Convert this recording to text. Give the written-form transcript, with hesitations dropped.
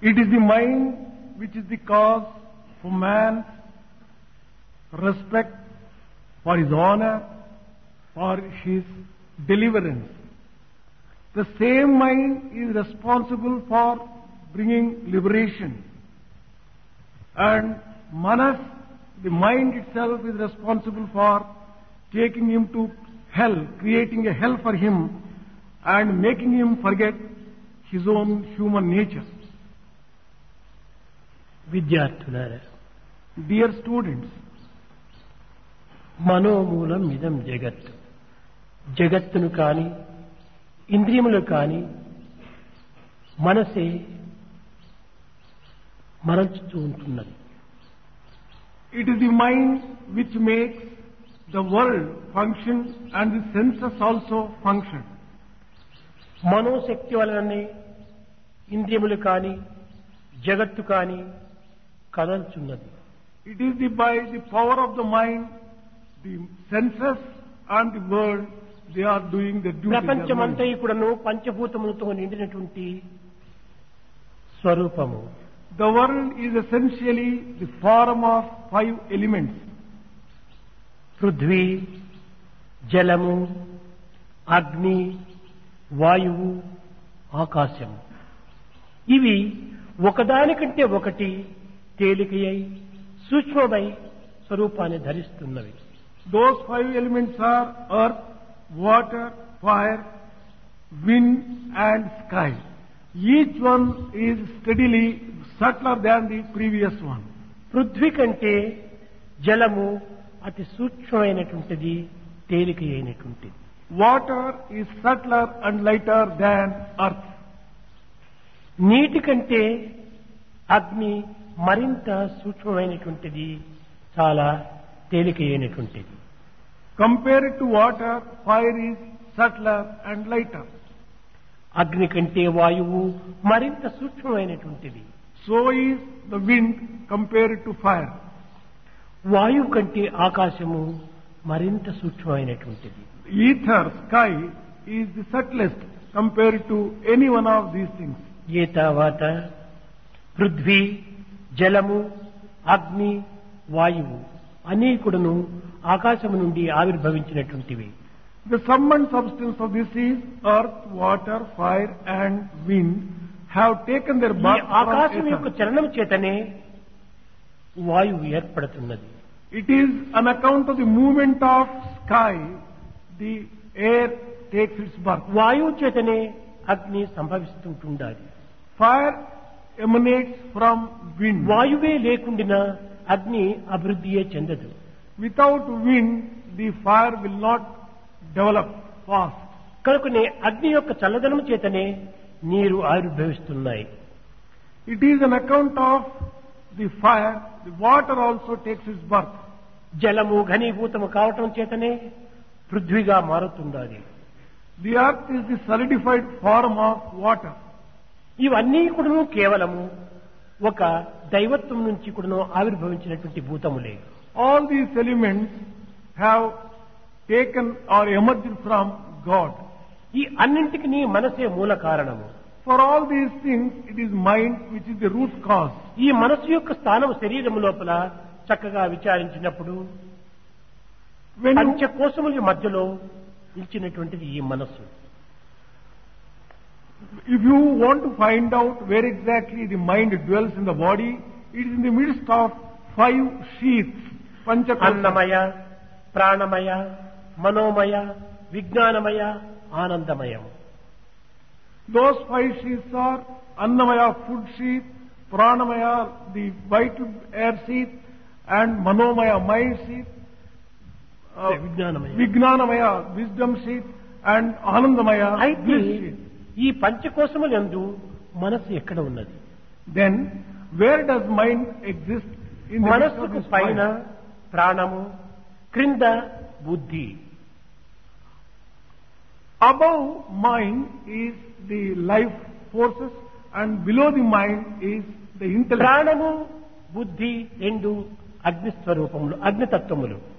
It is the mind which is the cause for man's respect, for his honor, for his deliverance. The same mind is responsible for bringing liberation. And Manas, the mind itself, is responsible for taking him to hell, creating a hell for him and making him forget his own human nature. విద్యార్థులారా, Dear students, మనోమూలం ఇదం జగత్. జగత్తును కాని ఇంద్రియములు కాని మనసే మరల్చుతూ ఉంటున్నది. it is the mind which makes the world function and the senses also function. మనోశక్తి వలననే ఇంద్రియములు కాని జగత్తు కాని కదల్చున్నది. It is by the power of the mind, the senses and the world, they are doing the duty. ప్రపంచమంతా కూడాను పంచభూతములతో నిండినటువంటి స్వరూపము. The world is essentially the form of 5 elements. Prithvi, జలము, అగ్ని, వాయువు, ఆకాశము. ఇవి ఒకదానికంటే ఒకటి తేలికై సూక్ష్మమై స్వరూపాన్ని ధరిస్తున్నవి. Those 5 elements are earth, water, fire, wind and sky. Each one is steadily subtler than the previous one. Prithvi కంటే జలము అతి సూక్ష్మమైనటువంటిది, తేలిక అయినటువంటిది. Water is subtler and lighter than earth. నీటి కంటే అగ్ని మరింత సూక్ష్మమైనటువంటిది, చాలా తేలిక అయినటువంటిది. Compared to water, fire is subtler and lighter. అగ్ని కంటే వాయువు మరింత సూక్ష్మమైనటువంటిది. So is the wind compared to fire. వాయువు కంటే ఆకాశము మరింత సూక్ష్మమైనటువంటిది. Ether, sky, is the subtlest compared to any one of these things. ఏతావాత Prithvi, జలము, అగ్ని, వాయువు అనేకుడును ఆకాశము నుండి ఆవిర్భవించినటువంటివి. The sum and substance of this is earth, water, fire and wind have taken their ఈ birth ఆకాశం from యొక్క ether. చలనం చేతనే వాయువు ఏర్పడుతున్నది. It is on account of the movement of sky, the air takes its birth. వాయువు చేతనే అగ్ని సంభవిస్తుంటుండాలి. Fire emanates from wind. వాయువే లేకుండినా అగ్ని అభివృద్ధియే చెందదు. Without wind, the fire will not develop fast. కనుకనే అగ్ని యొక్క చల్లదనం చేతనే నీరు ఆవిర్భవిస్తున్నాయి. It is on account of the fire, the water also takes its birth. జలము ఘనీభూతము కావటం చేతనే పృథ్వీగా మారుతుండాలి. The earth is the solidified form of water. ఇవన్నీ కూడాను కేవలము ఒక దైవత్వం నుంచి కూడాను ఆవిర్భవించినటువంటి భూతములే. All these elements have taken or emerged from God. ఈ అన్నింటికి మనసే మూల కారణము. For all these things, it is mind which is the root cause. ఈ మనసు యొక్క స్థానం శరీరము లోపల చక్కగా విచారించినప్పుడు When you, పంచకోశముల మధ్యలో నిలిచినటువంటిది ఈ మనస్సు. if you want to find out where exactly the mind dwells in the body, it is in the midst of 5 sheaths, panchakosha. అన్నమయ, ప్రాణమయ, మనోమయ, విజ్ఞానమయ, ఆనందమయం. Those 5 sheaths are Annamaya, food sheath, Pranamaya, the vital air sheath, and Manomaya, mind sheath, విజ్ఞానమయ. Vijnanamaya, wisdom sheath, and Anandamaya, అయితే bliss sheath. ఈ పంచకోశములందు మనస్సు ఎక్కడ ఉన్నది? Then, where does mind exist in the midst of మనస్సుకు this పైన mind? ప్రాణము, క్రింద బుద్ధి. Above mind is the life forces, and below the mind is the intellect. ప్రాణము, బుద్ధి రెండు అగ్నిస్వరూపములు, అగ్నితత్వములు.